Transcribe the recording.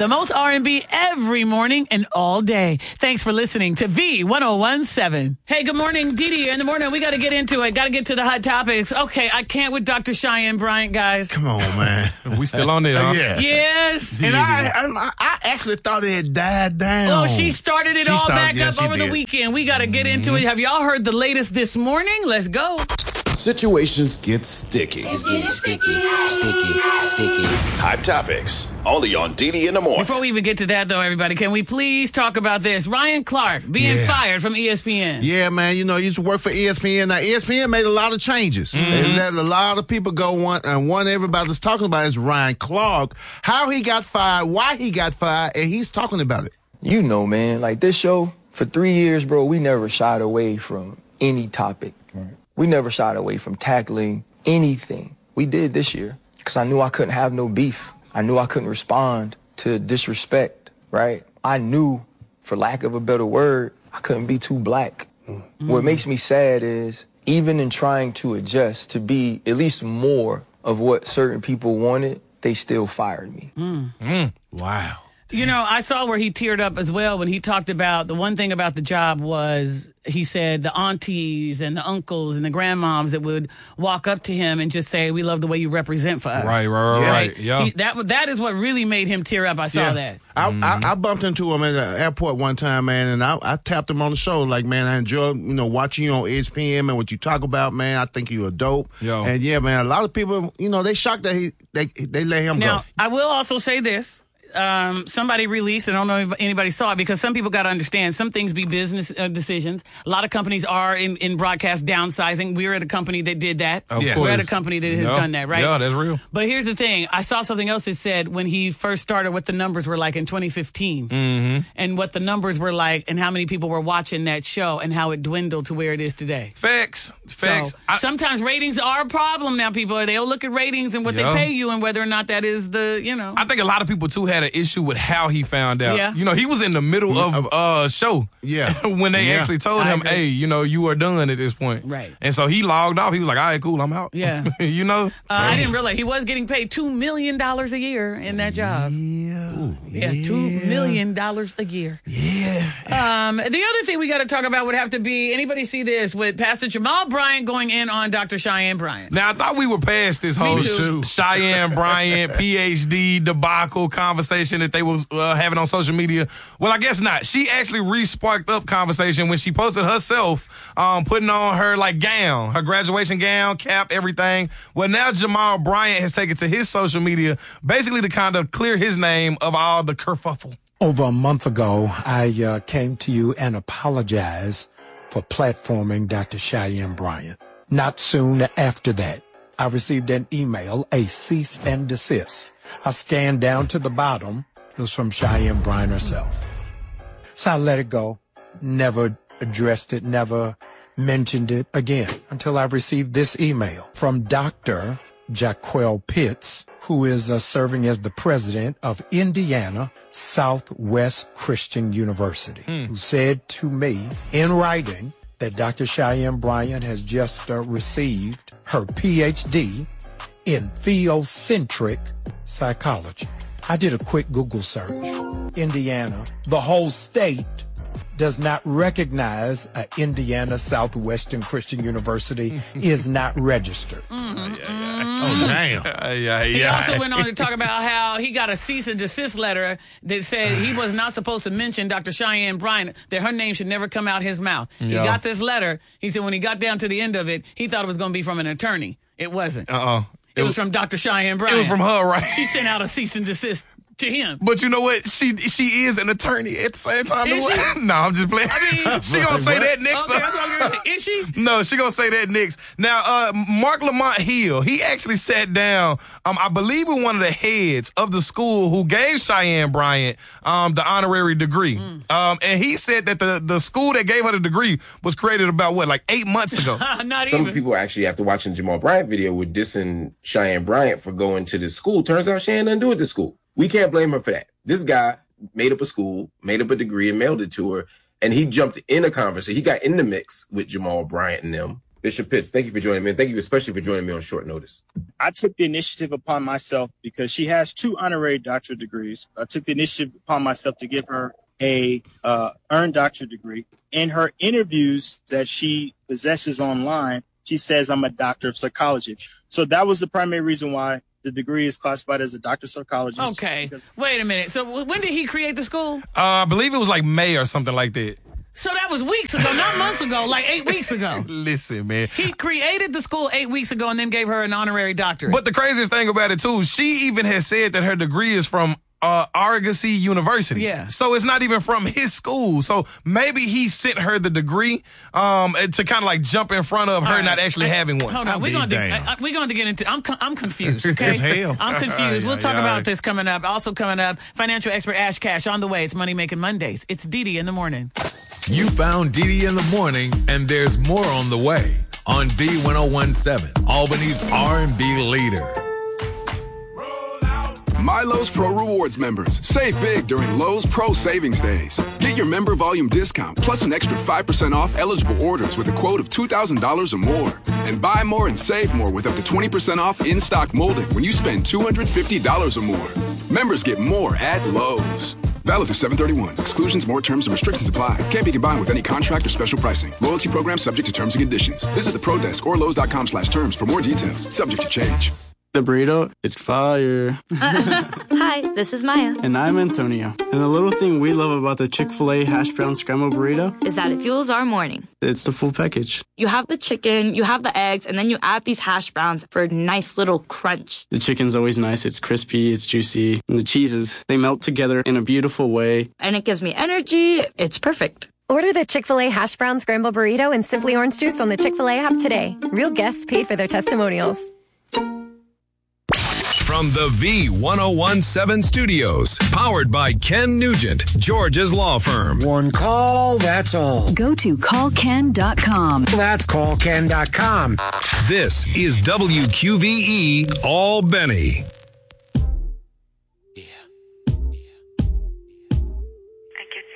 The most R&B every morning and all day. Thanks for listening to V1017. Hey, good morning, Didi. In the morning, we got to get into it. Got to get to the hot topics. Okay, I can't with Dr. Cheyenne Bryant, guys. Come on, man. We still on there, huh? Yeah. Yes. And I actually thought it had died down. Oh, she started it back up over the weekend. We got to get into it. Have y'all heard the latest this morning? Let's go. Situations get sticky. It's getting sticky. Hot topics, only on Didi in the morning. Before we even get to that, though, everybody, can we please talk about this? Ryan Clark being fired from ESPN. Yeah, man. You know, he used to work for ESPN. Now, ESPN made a lot of changes. They let a lot of people go. One everybody's talking about is Ryan Clark, how he got fired, why he got fired, and he's talking about it. You know, man, like this show, for 3 years, bro, we never shied away from any topic. Right. We never shied away from tackling anything. We did this year because I knew I couldn't have no beef. I knew I couldn't respond to disrespect, right? I knew, for lack of a better word, I couldn't be too black. What makes me sad is, even in trying to adjust to be at least more of what certain people wanted, they still fired me. Wow. You know, I saw where he teared up as well when he talked about the one thing about the job was he said the aunties and the uncles and the grandmoms that would walk up to him and just say, "We love the way you represent for us." Right. Yeah. That is what really made him tear up. I saw that. I bumped into him at the airport one time, man, and I tapped him on the shower like, man, I enjoy watching you on ESPN and what you talk about, man. I think you're a dope. Yo. And yeah, man, a lot of people, they shocked that they let him go. Now, I will also say this. Somebody released, I don't know if anybody saw it, because some people got to understand some things be business decisions. A lot of companies are in broadcast downsizing. We're at a company that did that. Of course. We're at a company that has done that, right? Yeah, that's real. But here's the thing. I saw something else that said when he first started what the numbers were like in 2015 and what the numbers were like and how many people were watching that show and how it dwindled to where it is today. Facts. So, sometimes ratings are a problem now, people. They'll look at ratings and what they pay you and whether or not that is I think a lot of people, too, had an issue with how he found out. Yeah. He was in the middle of a show. Yeah. When they actually told him, hey, you are done at this point. Right. And so he logged off. He was like, all right, cool, I'm out. Yeah. I didn't realize he was getting paid $2 million a year in that job. Yeah. Ooh, $2 million a year. Yeah. The other thing we got to talk about would have to be, anybody see this with Pastor Jamal Bryant going in on Dr. Cheyenne Bryant? Now, I thought we were past this whole Cheyenne Bryant PhD debacle conversation that they was having on social media. Well, I guess not. She actually re-sparked up conversation when she posted herself putting on her gown, her graduation gown, cap, everything. Well, now Jamal Bryant has taken to his social media basically to kind of clear his name of all the kerfuffle. Over a month ago, I came to you and apologized for platforming Dr. Cheyenne Bryant. Not soon after that, I received an email, a cease and desist. I scanned down to the bottom. It was from Cheyenne Bryant herself. So I let it go, never addressed it, never mentioned it again until I received this email from Dr. Jaquel Pitts, who is serving as the president of Indiana Southwest Christian University, who said to me in writing that Dr. Cheyenne Bryant has just received her PhD in theocentric psychology. I did a quick Google search. Indiana, the whole state, does not recognize Indiana Southwestern Christian University is not registered. Oh, damn. He also went on to talk about how he got a cease and desist letter that said he was not supposed to mention Dr. Cheyenne Bryant, that her name should never come out his mouth. He got this letter. He said when he got down to the end of it, he thought it was going to be from an attorney. It wasn't. It was from Dr. Cheyenne Bryant. It was from her, right? She sent out a cease and desist to him. But you know what? She is an attorney at the same time. Is she? No, I'm just playing. She gonna say that next. Okay, that's what I'm gonna say. Is she? No, she gonna say that next. Now, Mark Lamont Hill, he actually sat down, I believe with one of the heads of the school who gave Cheyenne Bryant the honorary degree. And he said that the school that gave her the degree was created about 8 months ago. Some people actually, after watching Jamal Bryant video, were dissing Cheyenne Bryant for going to this school. Turns out she had nothing to do with this school. We can't blame her for that. This guy made up a school, made up a degree, and mailed it to her, and he jumped in a conversation. He got in the mix with Jamal Bryant and them Bishop Pitts, thank you for joining me. And thank you especially for joining me on short notice. I took the initiative upon myself because she has 2 honorary doctorate degrees. I took the initiative upon myself to give her a earned doctorate degree. In her interviews that she possesses online, she says, I'm a doctor of psychology. So that was the primary reason why the degree is classified as a doctor of psychologist. Okay. Wait a minute. So when did he create the school? I believe it was like May or something like that. So that was weeks ago, not months ago, like 8 weeks ago. Listen, man. He created the school 8 weeks ago and then gave her an honorary doctorate. But the craziest thing about it, too, she even has said that her degree is from Argosy University. Yeah. So it's not even from his school. So maybe he sent her the degree to kind of like jump in front of her not actually having one. Hold on. We're going to get into I'm confused, okay? It's hell. I'm confused. We'll talk about this coming up. Also coming up, financial expert Ash Cash on the way. It's Money Making Mondays. It's Didi in the morning. You found Didi in the morning, and there's more on the way on B1017, Albany's R&B leader. My Lowe's Pro Rewards members, save big during Lowe's Pro Savings Days. Get your member volume discount plus an extra 5% off eligible orders with a quote of $2,000 or more. And buy more and save more with up to 20% off in-stock molding when you spend $250 or more. Members get more at Lowe's. Valid through 7/31. Exclusions, more terms, and restrictions apply. Can't be combined with any contract or special pricing. Loyalty program subject to terms and conditions. Visit the Pro Desk or Lowe's.com/terms for more details. Subject to change. The burrito is fire. Hi, this is Maya. And I'm Antonio. And the little thing we love about the Chick-fil-A hash brown scrambled burrito is that it fuels our morning. It's the full package. You have the chicken, you have the eggs, and then you add these hash browns for a nice little crunch. The chicken's always nice. It's crispy, it's juicy. And the cheeses, they melt together in a beautiful way. And it gives me energy. It's perfect. Order the Chick-fil-A hash brown scrambled burrito and Simply Orange Juice on the Chick-fil-A app today. Real guests paid for their testimonials. From the V1017 studios, powered by Ken Nugent, George's law firm. One call, that's all. Go to callken.com. That's callken.com. This is WQVE Albany.